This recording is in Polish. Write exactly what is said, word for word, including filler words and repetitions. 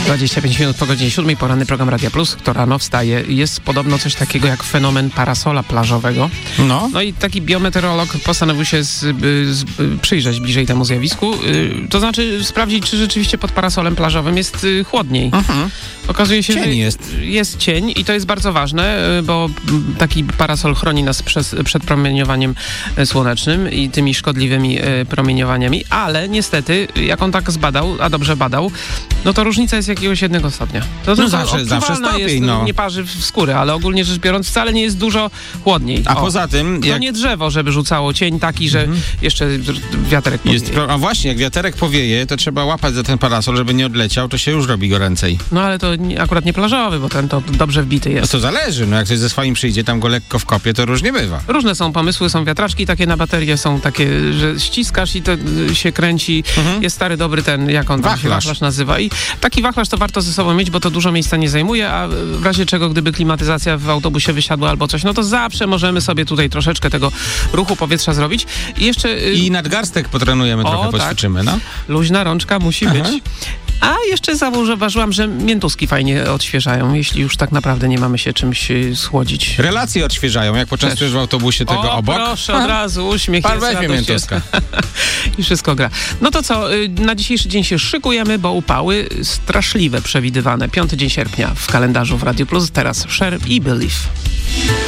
dwadzieścia pięć minut po godzinie siódmej, poranny program Radia Plus, kto rano wstaje. Jest podobno coś takiego jak fenomen parasola plażowego. No. No i taki biometeorolog postanowił się z, z, przyjrzeć bliżej temu zjawisku. To znaczy sprawdzić, czy rzeczywiście pod parasolem plażowym jest chłodniej. Mhm. Okazuje się, cień że jest. jest cień i to jest bardzo ważne, bo taki parasol chroni nas przez, przed promieniowaniem słonecznym i tymi szkodliwymi promieniowaniami, ale niestety, jak on tak zbadał, a dobrze badał, no to różnica jest jakiegoś jednego stopnia. To no zawsze, zawsze stopień, jest, no. Nie parzy w skórę, ale ogólnie rzecz biorąc wcale nie jest dużo chłodniej. A o, poza tym... To jak... nie drzewo, żeby rzucało cień taki, że mhm. jeszcze wiaterek powieje. Jest, a właśnie, jak wiaterek powieje, to trzeba łapać za ten parasol, żeby nie odleciał, to się już robi goręcej. No ale to nie, akurat nie plażowy, bo ten to dobrze wbity jest. No to zależy, no jak ktoś ze swoim przyjdzie, tam go lekko wkopie, to różnie bywa. Różne są pomysły, są wiatraczki takie na baterie, są takie, że ściskasz i to się kręci. Mhm. Jest stary, dobry ten, jak on tam się wachlarz nazywa. I taki wachlarz to warto ze sobą mieć, bo to dużo miejsca nie zajmuje, a w razie czego, gdyby klimatyzacja w autobusie wysiadła albo coś, no to zawsze możemy sobie tutaj troszeczkę tego ruchu powietrza zrobić. I jeszcze... I nadgarstek potrenujemy, o, trochę poćwiczymy, tak. no. Luźna rączka musi Aha. być. A jeszcze zauważyłam, że miętuski fajnie odświeżają, jeśli już tak naprawdę nie mamy się czymś schłodzić. Relacje odświeżają, jak poczęstujesz w autobusie tego o, obok. proszę, od razu, uśmiech Pan jest, weźmie miętuska. I wszystko gra. No to co, na dzisiejszy dzień się szykujemy, bo upały straszliwe przewidywane. Piąty dzień sierpnia w kalendarzu w Radio Plus. Teraz Cher i Believe.